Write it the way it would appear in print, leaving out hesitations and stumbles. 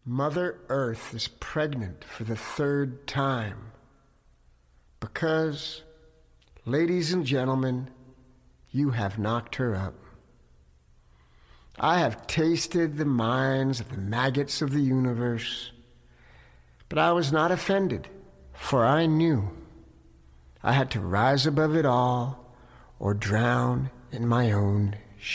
Mother Earth is pregnant for the third time because, ladies and gentlemen, you have knocked her up. I have tasted the minds of the maggots of the universe, but I was not offended, for I knew I had to rise above it all or drown in my own